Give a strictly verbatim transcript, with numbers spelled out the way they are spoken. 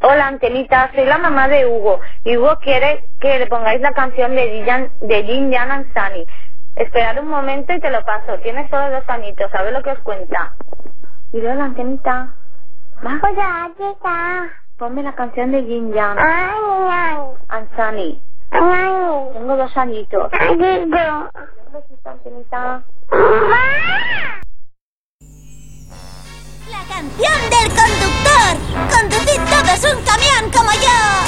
Hola, Antenita, soy la mamá de Hugo. Y Hugo quiere que le pongáis la canción de Jin, de Jin Jan and Sunny. Esperad un momento y te lo paso. Tienes solo dos añitos, ¿sabes lo que os cuenta? Y hola, Antenita. ¿Va? Hola, chica. Ponme la canción de Jin Jan Ay, and Sunny. ay. Tengo dos añitos. Ay, yo. Un besito, Antenita. ¡Mamá! La canción del conductor. Conducid todos un camión como yo.